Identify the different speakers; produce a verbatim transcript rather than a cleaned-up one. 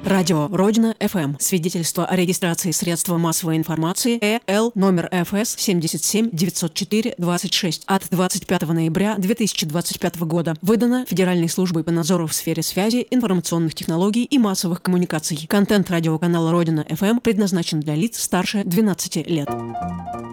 Speaker 1: Радио Родина эф эм. Свидетельство о регистрации средства массовой информации Э Л номер Ф С семь семь девять четыре двадцать шесть от двадцать пятого ноября две тысячи двадцать пятого года. Выдано Федеральной службой по надзору в сфере связи, информационных технологий и массовых коммуникаций. Контент радиоканала Родина эф эм предназначен для лиц старше двенадцати лет.